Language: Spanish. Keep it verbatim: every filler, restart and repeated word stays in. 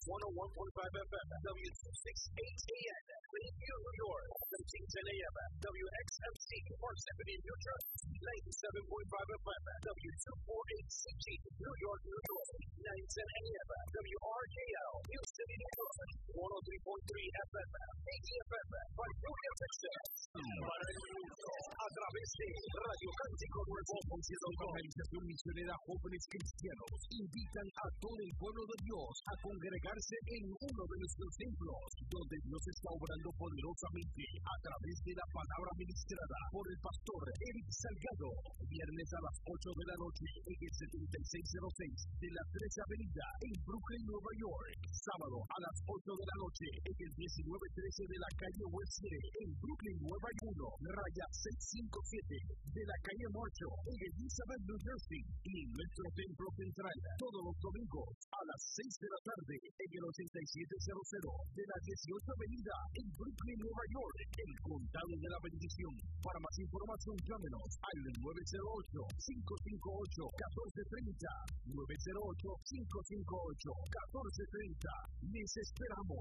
one oh one point five F M, W two sixty-eight A M, Plainview, New York, thirteen ten A M, W X M C, Park Avenue, New Jersey, ninety-seven point five F M, W two forty-eight C G, New York, New York, nine ten A M, W R K L, New City, New York, one oh three point three F M, A T F M, Vancouver, Texas. Para el mundo, a través de Radio Cántico Nuevo, Organización Misionera Jóvenes Cristianos invitan a todo el pueblo de Dios a congregarse en uno de nuestros templos, donde Dios está obrando poderosamente a través de la palabra ministrada por el pastor Eric Salgado. Viernes a las ocho de la noche en el setenta y seis cero seis de la trece Avenida en Brooklyn, Nueva York. Sábado a las ocho de la noche en el diecinueve trece de la calle West City en Brooklyn, Nueva York, raya seiscientos cincuenta y siete de la calle Marcho en Elizabeth, New Jersey. Y nuestro templo central todos los domingos a las seis de la tarde en el ochenta y siete cero cero de la dieciocho Avenida en Brooklyn, Nueva York, el Condado de la Bendición. Para más información, llámenos al nueve cero ocho, cinco cinco ocho, uno cuatro tres cero, nueve cero ocho, cinco cinco ocho, uno cuatro tres cero. Les esperamos.